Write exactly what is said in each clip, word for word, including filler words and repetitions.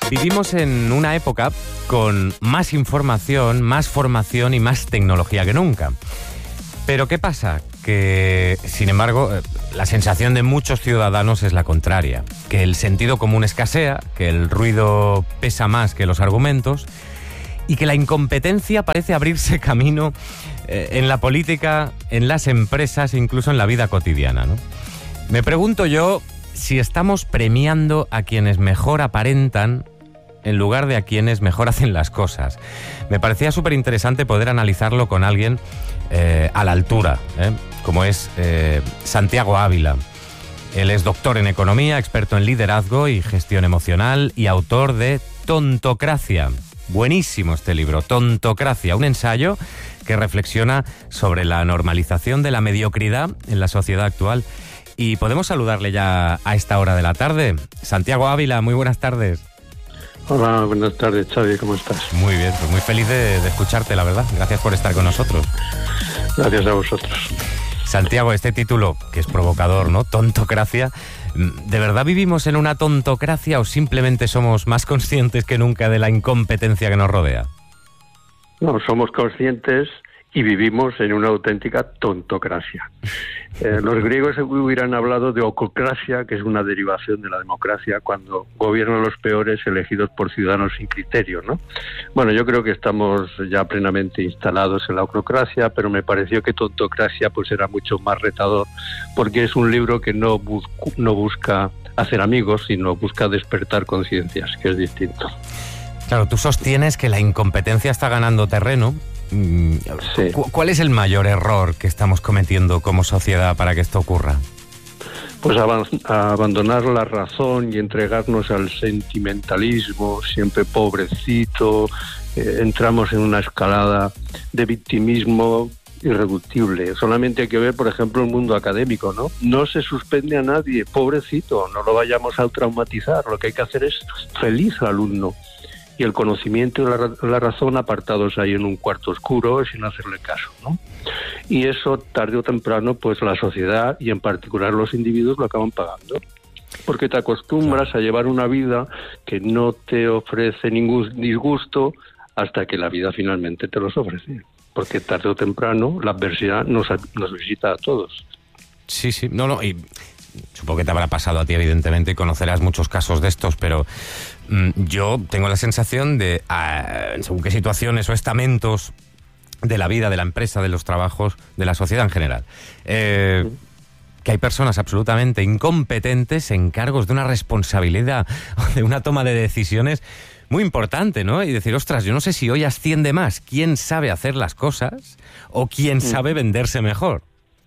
Vivimos en una época con más información, más formación y más tecnología que nunca. Pero ¿qué pasa? Que, sin embargo, la sensación de muchos ciudadanos es la contraria. Que el sentido común escasea, que el ruido pesa más que los argumentos y que la incompetencia parece abrirse camino eh, en la política, en las empresas e incluso en la vida cotidiana, ¿no? Me pregunto yo si estamos premiando a quienes mejor aparentan en lugar de a quienes mejor hacen las cosas. Me parecía súper interesante poder analizarlo con alguien eh, a la altura, ¿eh? como es eh, Santiago Ávila. Él es doctor en economía, experto en liderazgo y gestión emocional y autor de Tontocracia. Buenísimo este libro, Tontocracia, un ensayo que reflexiona sobre la normalización de la mediocridad en la sociedad actual. Y podemos saludarle ya a esta hora de la tarde. Santiago Ávila, muy buenas tardes. Hola, buenas tardes, Xavi, ¿cómo estás? Muy bien, pues muy feliz de, de escucharte, la verdad. Gracias por estar con nosotros. Gracias a vosotros. Santiago, este título, que es provocador, ¿no? Tontocracia. ¿De verdad vivimos en una tontocracia o simplemente somos más conscientes que nunca de la incompetencia que nos rodea? No, somos conscientes y vivimos en una auténtica tontocracia. Eh, los griegos hubieran hablado de ococracia, que es una derivación de la democracia, cuando gobiernan los peores elegidos por ciudadanos sin criterio, ¿no? Bueno, yo creo que estamos ya plenamente instalados en la ococracia, pero me pareció que tontocracia pues era mucho más retador, porque es un libro que no, busco, no busca hacer amigos, sino busca despertar conciencias, que es distinto. Claro, tú sostienes que la incompetencia está ganando terreno. Sí. ¿Cuál es el mayor error que estamos cometiendo como sociedad para que esto ocurra? Pues ab- abandonar la razón y entregarnos al sentimentalismo, siempre pobrecito. Eh, entramos en una escalada de victimismo irreductible. Solamente hay que ver, por ejemplo, el mundo académico, ¿no? No se suspende a nadie, pobrecito, no lo vayamos a traumatizar. Lo que hay que hacer es feliz al alumno. Y el conocimiento y la, la razón apartados ahí en un cuarto oscuro sin hacerle caso, ¿no? Y eso, tarde o temprano, pues la sociedad y en particular los individuos lo acaban pagando. Porque te acostumbras a llevar una vida que no te ofrece ningún disgusto hasta que la vida finalmente te los ofrece. Porque tarde o temprano la adversidad nos, nos visita a todos. Sí, sí, no, no, y supongo que te habrá pasado a ti, evidentemente, y conocerás muchos casos de estos, pero mmm, yo tengo la sensación de, uh, en según qué situaciones o estamentos de la vida, de la empresa, de los trabajos, de la sociedad en general, eh, que hay personas absolutamente incompetentes en cargos de una responsabilidad o de una toma de decisiones muy importante, ¿no? Y decir, ostras, yo no sé si hoy asciende más quién sabe hacer las cosas o quién sabe venderse mejor.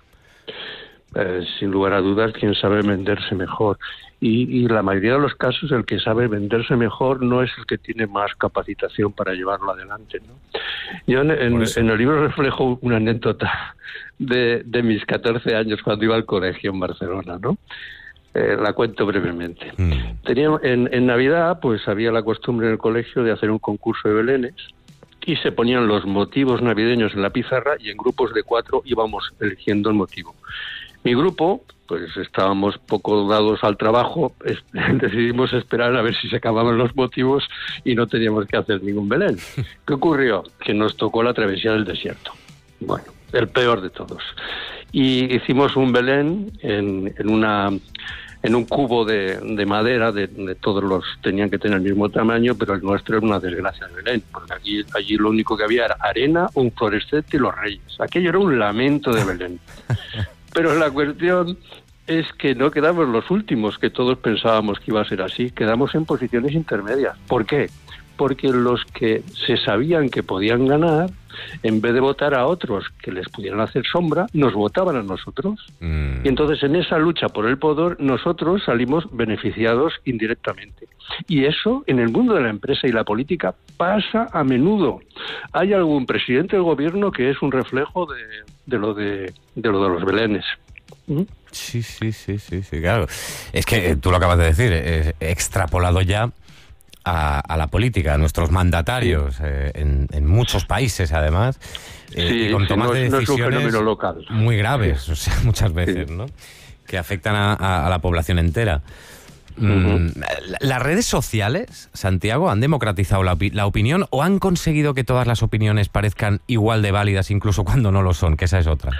Eh, sin lugar a dudas, quien sabe venderse mejor. Y, y la mayoría de los casos, el que sabe venderse mejor no es el que tiene más capacitación para llevarlo adelante, ¿no? Yo en, en, en el libro reflejo una anécdota de, de mis catorce años cuando iba al colegio en Barcelona, ¿no? Eh, la cuento brevemente. Mm. Tenía, en, en Navidad, pues había la costumbre en el colegio de hacer un concurso de belenes y se ponían los motivos navideños en la pizarra y en grupos de cuatro íbamos eligiendo el motivo. Mi grupo, pues estábamos poco dados al trabajo, es, decidimos esperar a ver si se acababan los motivos y no teníamos que hacer ningún Belén. ¿Qué ocurrió? Que nos tocó la travesía del desierto. Bueno, el peor de todos. Y hicimos un Belén en, en una en un cubo de, de madera, de, de todos los tenían que tener el mismo tamaño, pero el nuestro era una desgracia de Belén, porque aquí, allí lo único que había era arena, un fluorescente y los reyes. Aquello era un lamento de Belén. Pero la cuestión es que no quedamos los últimos, que todos pensábamos que iba a ser así, quedamos en posiciones intermedias. ¿Por qué? Porque los que se sabían que podían ganar, en vez de votar a otros que les pudieran hacer sombra, nos votaban a nosotros. Mm. Y entonces en esa lucha por el poder, nosotros salimos beneficiados indirectamente. Y eso en el mundo de la empresa y la política pasa a menudo. Hay algún presidente del gobierno que es un reflejo de, de lo de, de lo de los belenes. ¿Mm? Sí, sí, sí, sí, sí, claro. Es que tú lo acabas de decir, eh, extrapolado ya A, a la política, a nuestros mandatarios, sí. eh, en, en muchos países además, eh, sí, y con sí, tomas no, de decisiones no es un fenómeno local. Muy graves, sí. O sea, muchas veces, sí. ¿no? Que afectan a, a, a la población entera. Uh-huh. ¿Las redes sociales, Santiago, han democratizado la, opi- la opinión o han conseguido que todas las opiniones parezcan igual de válidas incluso cuando no lo son? Que esa es otra.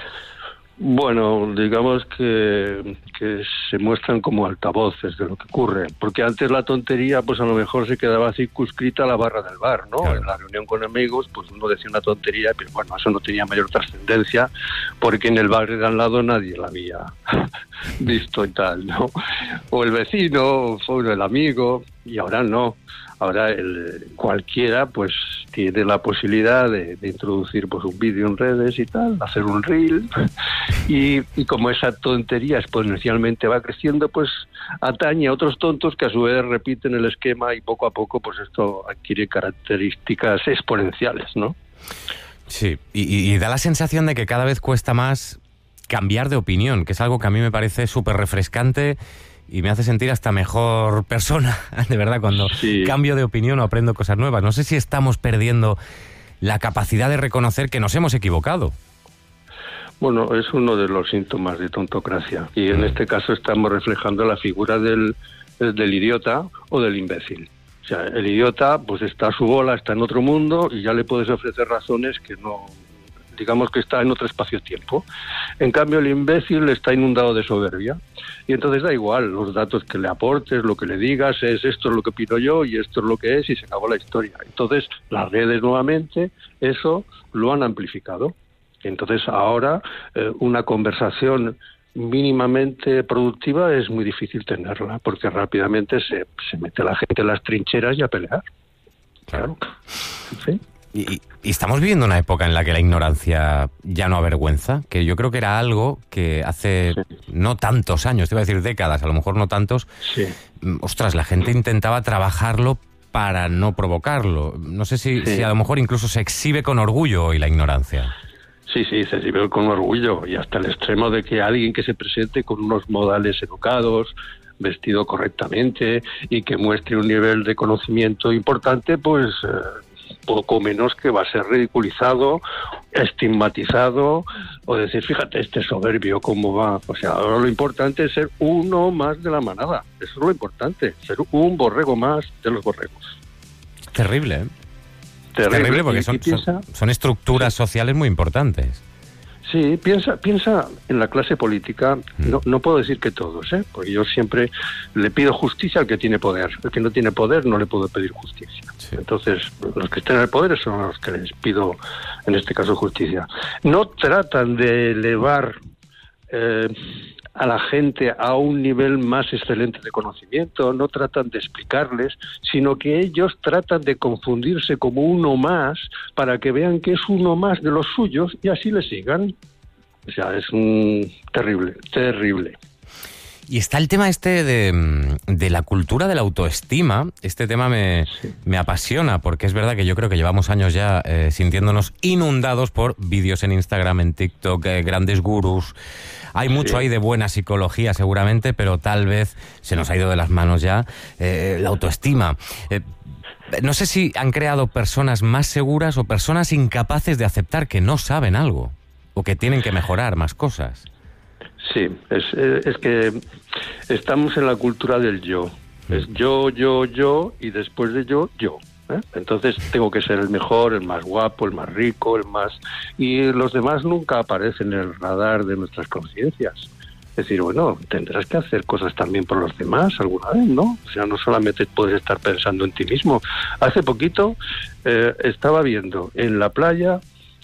Bueno, digamos que, que se muestran como altavoces de lo que ocurre, porque antes la tontería pues a lo mejor se quedaba circunscrita a la barra del bar, ¿no? Claro. En la reunión con amigos pues uno decía una tontería, pero bueno, eso no tenía mayor trascendencia porque en el barrio de al lado nadie la había visto y tal, ¿no? O el vecino, o el amigo, y ahora no. Ahora el, cualquiera pues tiene la posibilidad de, de introducir pues un vídeo en redes y tal, hacer un reel y, y como esa tontería exponencialmente va creciendo, pues atañe a otros tontos que a su vez repiten el esquema y poco a poco pues esto adquiere características exponenciales, ¿no? Sí, y, y da la sensación de que cada vez cuesta más cambiar de opinión, que es algo que a mí me parece súper refrescante y me hace sentir hasta mejor persona, de verdad, cuando sí. cambio de opinión o aprendo cosas nuevas. No sé si estamos perdiendo la capacidad de reconocer que nos hemos equivocado. Bueno, es uno de los síntomas de tontocracia. Y en este caso estamos reflejando la figura del, del idiota o del imbécil. O sea, el idiota pues está a su bola, está en otro mundo y ya le puedes ofrecer razones que no... digamos que está en otro espacio-tiempo. En cambio, el imbécil está inundado de soberbia. Y entonces da igual los datos que le aportes, lo que le digas, es esto es lo que opino yo y esto es lo que es y se acabó la historia. Entonces, las redes nuevamente, eso lo han amplificado. Entonces, ahora, eh, una conversación mínimamente productiva es muy difícil tenerla, porque rápidamente se, se mete la gente en las trincheras y a pelear. Claro. En fin. Y, y estamos viviendo una época en la que la ignorancia ya no avergüenza, que yo creo que era algo que hace sí. no tantos años, te iba a decir décadas, a lo mejor no tantos, sí. ostras, la gente intentaba trabajarlo para no provocarlo. No sé si, sí. si a lo mejor incluso se exhibe con orgullo hoy la ignorancia. Sí, sí, se exhibe con orgullo y hasta el extremo de que alguien que se presente con unos modales educados, vestido correctamente y que muestre un nivel de conocimiento importante, pues... Eh, poco menos que va a ser ridiculizado, estigmatizado, o decir, fíjate, este soberbio, cómo va. O sea, ahora lo importante es ser uno más de la manada. Eso es lo importante, ser un borrego más de los borregos. Terrible, ¿eh? Terrible, es terrible porque son, piensa, son, son estructuras sí. sociales muy importantes. Sí, piensa piensa en la clase política, mm. no, no puedo decir que todos, ¿eh? Porque yo siempre le pido justicia al que tiene poder. El que no tiene poder no le puedo pedir justicia. Sí. Entonces, los que estén en el poder son los que les pido, en este caso, justicia. No tratan de elevar eh, a la gente a un nivel más excelente de conocimiento, no tratan de explicarles, sino que ellos tratan de confundirse como uno más para que vean que es uno más de los suyos y así le sigan. O sea, es un terrible, terrible. Y está el tema este de, de la cultura de la autoestima. Este tema me, sí. me apasiona porque es verdad que yo creo que llevamos años ya eh, sintiéndonos inundados por vídeos en Instagram, en TikTok, eh, grandes gurús. Hay mucho sí. ahí de buena psicología seguramente, pero tal vez se nos ha ido de las manos ya eh, la autoestima. Eh, no sé si han creado personas más seguras o personas incapaces de aceptar que no saben algo o que tienen que mejorar más cosas. Sí, es, es que estamos en la cultura del yo. Es yo, yo, yo y después de yo, yo. ¿eh? Entonces tengo que ser el mejor, el más guapo, el más rico, el más... Y los demás nunca aparecen en el radar de nuestras conciencias. Es decir, bueno, tendrás que hacer cosas también por los demás alguna vez, ¿no? O sea, no solamente puedes estar pensando en ti mismo. Hace poquito eh, estaba viendo en la playa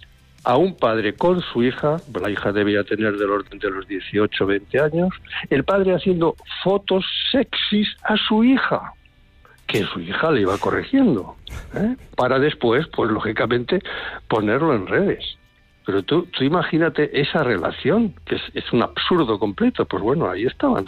a un padre con su hija, la hija debía tener del orden de los dieciocho, veinte años, el padre haciendo fotos sexys a su hija, que su hija le iba corrigiendo, ¿eh? para después, pues lógicamente, ponerlo en redes. Pero tú, tú imagínate esa relación, que es, es un absurdo completo, pues bueno, ahí estaban.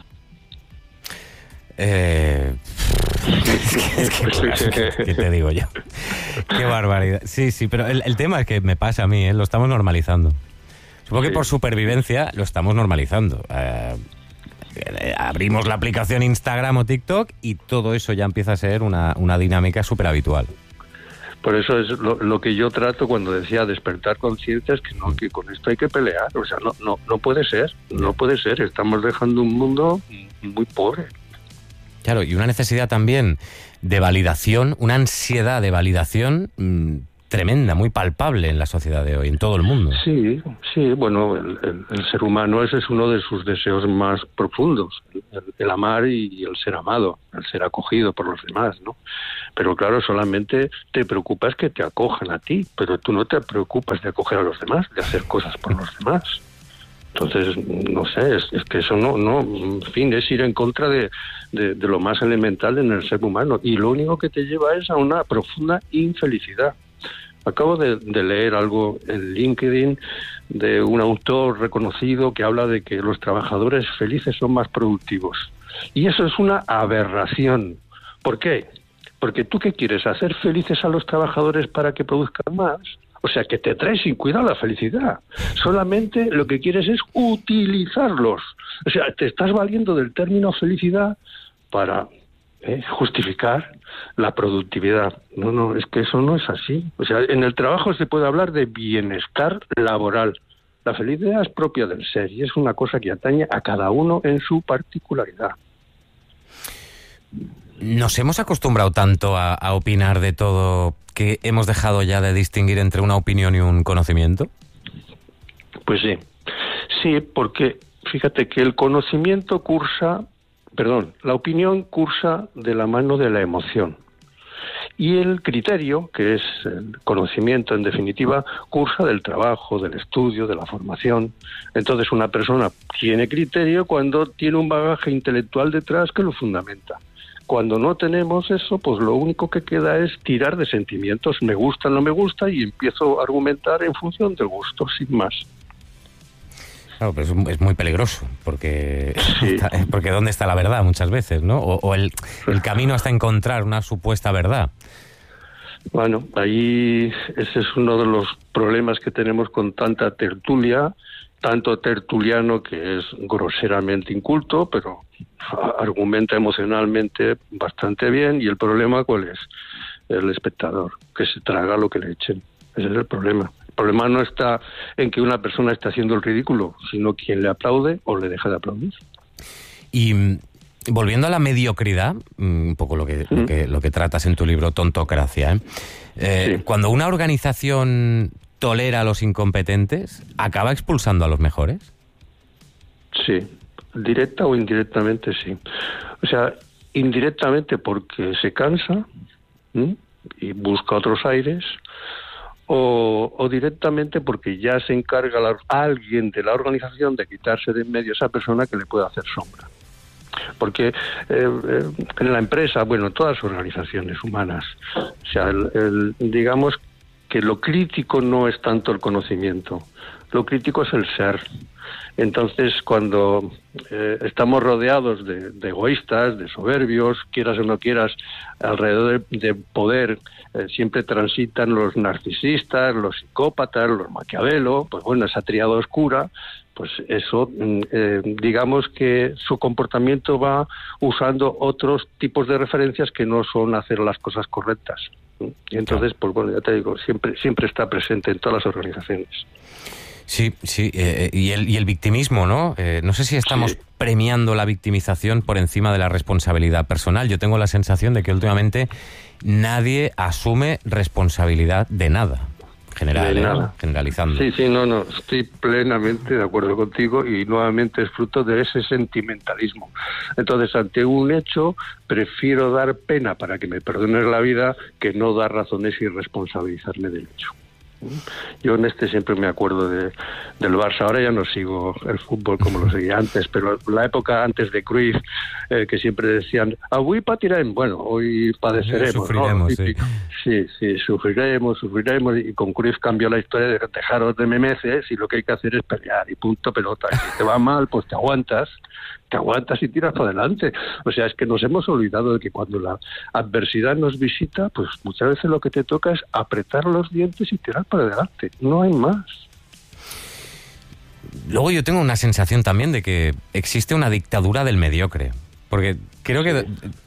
Eh... es que, es que, ¿qué te digo yo? Qué barbaridad. Sí, sí, pero el, el tema es que me pasa a mí, ¿eh? Lo estamos normalizando. Supongo sí. que por supervivencia lo estamos normalizando. Eh, eh, abrimos la aplicación Instagram o TikTok y todo eso ya empieza a ser una, una dinámica súper habitual. Por eso es lo, lo que yo trato cuando decía despertar conciencias, que no, que con esto hay que pelear. O sea, no, no, no puede ser, no puede ser. Estamos dejando un mundo muy pobre. Claro, y una necesidad también de validación, una ansiedad de validación mmm, tremenda, muy palpable en la sociedad de hoy, en todo el mundo. Sí, sí, bueno, el, el, el ser humano ese es uno de sus deseos más profundos, el, el amar y el ser amado, el ser acogido por los demás, ¿no? Pero claro, solamente te preocupas que te acojan a ti, pero tú no te preocupas de acoger a los demás, de hacer cosas por los demás. Entonces, no sé, es, es que eso no, no, en fin, es ir en contra de, de, de lo más elemental en el ser humano, y lo único que te lleva es a una profunda infelicidad. Acabo de, de leer algo en LinkedIn de un autor reconocido que habla de que los trabajadores felices son más productivos. Y eso es una aberración. ¿Por qué? Porque tú, ¿qué quieres? ¿Hacer felices a los trabajadores para que produzcan más? O sea, que te trae sin cuidado la felicidad. Solamente lo que quieres es utilizarlos. O sea, te estás valiendo del término felicidad para eh, justificar la productividad. No, no, es que eso no es así. O sea, en el trabajo se puede hablar de bienestar laboral. La felicidad es propia del ser y es una cosa que atañe a cada uno en su particularidad. Nos hemos acostumbrado tanto a, a opinar de todo que hemos dejado ya de distinguir entre una opinión y un conocimiento. Pues sí, sí, porque fíjate que el conocimiento cursa, perdón, la opinión cursa de la mano de la emoción. Y el criterio, que es el conocimiento en definitiva, cursa del trabajo, del estudio, de la formación. Entonces una persona tiene criterio cuando tiene un bagaje intelectual detrás que lo fundamenta. Cuando no tenemos eso, pues lo único que queda es tirar de sentimientos, me gusta, no me gusta, y empiezo a argumentar en función del gusto, sin más. Claro, pero es, es muy peligroso, porque, sí. está, porque ¿dónde está la verdad muchas veces, no? O, o el, el camino hasta encontrar una supuesta verdad. Bueno, ahí ese es uno de los problemas que tenemos con tanta tertulia, tanto tertuliano que es groseramente inculto, pero argumenta emocionalmente bastante bien. ¿Y el problema cuál es? El espectador, que se traga lo que le echen. Ese es el problema. El problema no está en que una persona esté haciendo el ridículo, sino quien le aplaude o le deja de aplaudir. Y volviendo a la mediocridad, un poco lo que, lo que, lo que tratas en tu libro Tontocracia, ¿eh? Eh, sí. Cuando una organización tolera a los incompetentes, ¿acaba expulsando a los mejores? Sí, directa o indirectamente sí. O sea, indirectamente porque se cansa, ¿sí?, y busca otros aires, o, o directamente porque ya se encarga la, alguien de la organización de quitarse de en medio a esa persona que le pueda hacer sombra. Porque eh, eh, en la empresa, bueno, en todas las organizaciones humanas, o sea, el, el, digamos que lo crítico no es tanto el conocimiento, lo crítico es el ser. Entonces, cuando eh, estamos rodeados de, de egoístas, de soberbios, quieras o no quieras, alrededor de, de poder, eh, siempre transitan los narcisistas, los psicópatas, los Maquiavelo, pues bueno, esa tríada oscura, pues eso, eh, digamos que su comportamiento va usando otros tipos de referencias que no son hacer las cosas correctas. Y entonces, pues bueno, ya te digo, siempre siempre está presente en todas las organizaciones. Sí, sí, eh, y, el, y el victimismo, ¿no? Eh, no sé si estamos sí. premiando la victimización por encima de la responsabilidad personal. Yo tengo la sensación de que últimamente nadie asume responsabilidad de nada. General, de ¿eh? nada. Generalizando. Sí, sí, no, no, estoy plenamente de acuerdo contigo y nuevamente es fruto de ese sentimentalismo. Entonces, ante un hecho, prefiero dar pena para que me perdones la vida que no dar razones y responsabilizarme del hecho. Yo en este siempre me acuerdo de, del Barça. Ahora ya no sigo el fútbol como lo seguía antes, pero la época antes de Cruyff, eh, que siempre decían, avui patirem, bueno, hoy padeceremos, sufriremos, ¿no? sí. sí, sí, sufriremos, sufriremos, y con Cruyff cambió la historia de dejaros de memeces y lo que hay que hacer es pelear y punto pelota. Si te va mal, pues te aguantas, te aguantas y tiras para adelante. O sea, es que nos hemos olvidado de que cuando la adversidad nos visita, pues muchas veces lo que te toca es apretar los dientes y tirar para adelante, no hay más. Luego yo tengo una sensación también de que existe una dictadura del mediocre, porque creo que,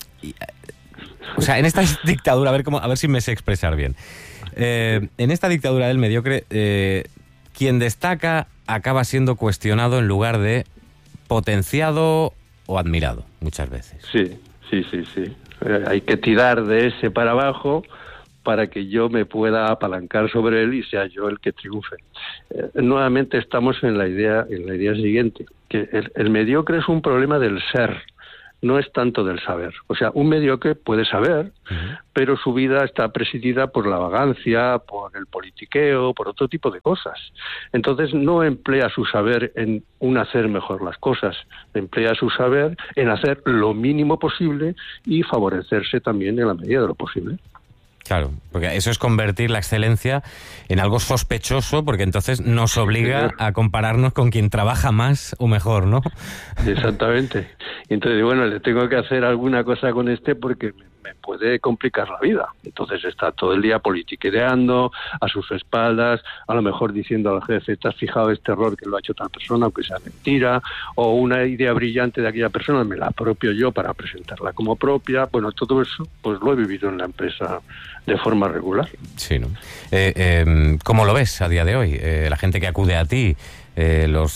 o sea, en esta dictadura, a ver cómo, a ver si me sé expresar bien. Eh, en esta dictadura del mediocre, eh, quien destaca acaba siendo cuestionado en lugar de potenciado o admirado, muchas veces. Sí, Sí, sí, sí. Eh, hay que tirar de ese para abajo para que yo me pueda apalancar sobre él y sea yo el que triunfe. Eh, nuevamente estamos en la idea, en la idea siguiente, que el, el mediocre es un problema del ser, no es tanto del saber. O sea, un mediocre puede saber, uh-huh. pero su vida está presidida por la vagancia, por el politiqueo, por otro tipo de cosas. Entonces no emplea su saber en un hacer mejor las cosas, emplea su saber en hacer lo mínimo posible y favorecerse también en la medida de lo posible. Claro, porque eso es convertir la excelencia en algo sospechoso, porque entonces nos obliga a compararnos con quien trabaja más o mejor, ¿no? Exactamente. Y entonces, bueno, le tengo que hacer alguna cosa con este porque me puede complicar la vida. Entonces está todo el día politiqueando a sus espaldas, a lo mejor diciendo al jefe, ¿te has fijado este error que lo ha hecho tal persona, aunque sea mentira? O una idea brillante de aquella persona, me la apropio yo para presentarla como propia. Bueno, todo eso pues lo he vivido en la empresa de forma regular. Sí, ¿no? Eh, eh, ¿Cómo lo ves a día de hoy? Eh, la gente que acude a ti, eh, los,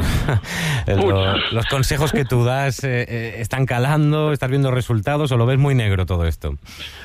los, los, los consejos que tú das, eh, eh, ¿están calando? ¿Estás viendo resultados o lo ves muy negro todo esto?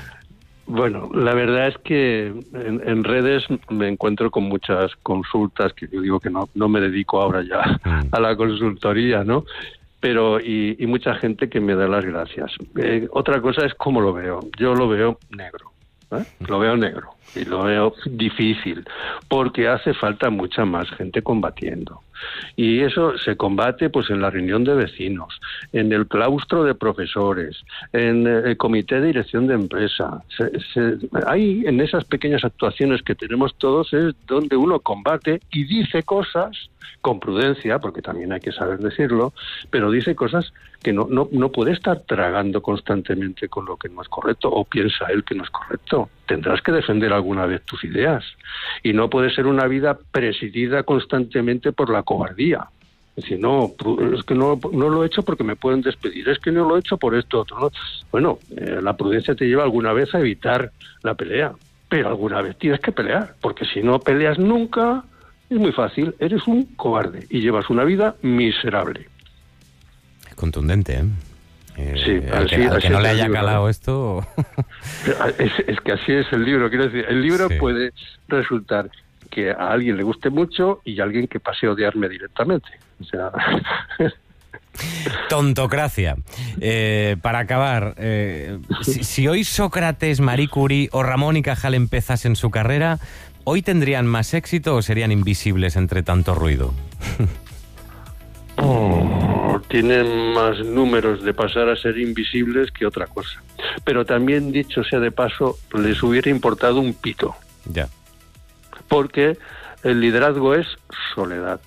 Bueno, la verdad es que en, en redes me encuentro con muchas consultas, que yo digo que no, no me dedico ahora ya mm. a la consultoría, ¿no? Pero y, y mucha gente que me da las gracias. Eh, otra cosa es cómo lo veo. Yo lo veo negro. ¿Eh? Lo veo negro y lo veo difícil porque hace falta mucha más gente combatiendo, y eso se combate pues en la reunión de vecinos, en el claustro de profesores, en el comité de dirección de empresa. Se, se, ahí en esas pequeñas actuaciones que tenemos todos es donde uno combate y dice cosas con prudencia, porque también hay que saber decirlo, pero dice cosas que no, no, no puede estar tragando constantemente con lo que no es correcto, o piensa él que no es correcto. Tendrás que defender alguna vez tus ideas, y no puede ser una vida presidida constantemente por la cobardía. Es decir, no, es que no, no lo he hecho porque me pueden despedir, es que no lo he hecho por esto otro, ¿no? Bueno, eh, la prudencia te lleva alguna vez a evitar la pelea, pero alguna vez tienes que pelear, porque si no peleas nunca, es muy fácil, eres un cobarde y llevas una vida miserable. Es contundente, ¿eh? Eh, sí, al así, que, al así que no le haya libro, calado ¿no? esto... es, es que así es el libro, quiero decir, el libro sí. puede resultar que a alguien le guste mucho y a alguien que pase a odiarme directamente. O sea... Tontocracia. Eh, para acabar, eh, si, si hoy Sócrates, Marie Curie o Ramón y Cajal empezasen su carrera, ¿hoy tendrían más éxito o serían invisibles entre tanto ruido? Oh, tienen más números de pasar a ser invisibles que otra cosa. Pero también, dicho sea de paso, les hubiera importado un pito. Ya. Porque el liderazgo es soledad.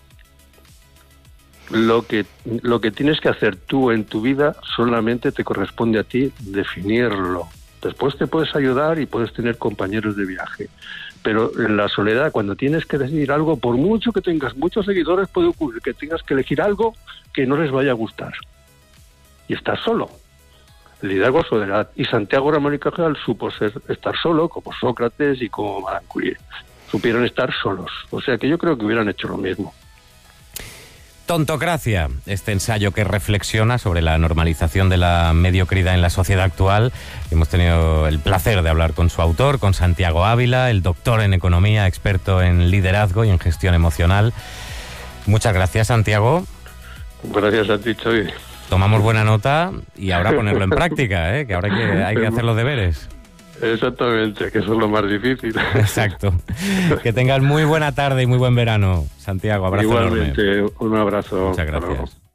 Lo que, lo que tienes que hacer tú en tu vida solamente te corresponde a ti definirlo. Después te puedes ayudar y puedes tener compañeros de viaje. Pero en la soledad, cuando tienes que decidir algo, por mucho que tengas muchos seguidores, puede ocurrir que tengas que elegir algo que no les vaya a gustar. Y estás solo. El liderazgo es soledad. Y Santiago Ramón y Cajal supo ser, estar solo, como Sócrates y como Marie Curie. Supieron estar solos. O sea que yo creo que hubieran hecho lo mismo. Tontocracia, este ensayo que reflexiona sobre la normalización de la mediocridad en la sociedad actual. Hemos tenido el placer de hablar con su autor, con Santiago Ávila, el doctor en economía, experto en liderazgo y en gestión emocional. Muchas gracias, Santiago. Gracias a ti, Xavi. Tomamos buena nota y ahora ponerlo en práctica, ¿eh? Que ahora hay que, hay que hacer los deberes. Exactamente, que eso es lo más difícil. Exacto. Que tengas muy buena tarde y muy buen verano, Santiago. Abrazo Igualmente, enorme. un abrazo. Muchas gracias.